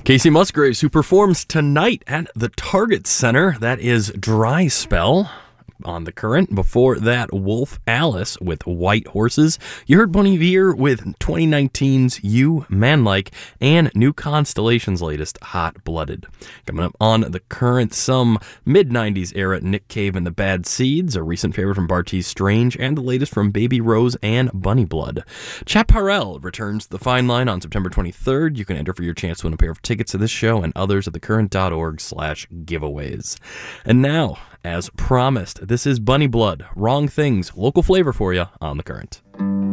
Casey Musgraves, who performs tonight at the Target Center. That is Dry Spell on the Current. Before that, Wolf Alice with White Horses. You heard Bunny Veer with 2019's You Manlike, and New Constellation's latest, Hot Blooded. Coming up on the Current, some mid-90s era Nick Cave and the Bad Seeds, a recent favorite from Bartees Strange, and the latest from Baby Rose and Bunny Blood. Chaparral returns to the Fine Line on September 23rd. You can enter for your chance to win a pair of tickets to this show and others at thecurrent.org/giveaways. And now, as promised, this is Bunny Blood, Wrong Things, local flavor for you on The Current.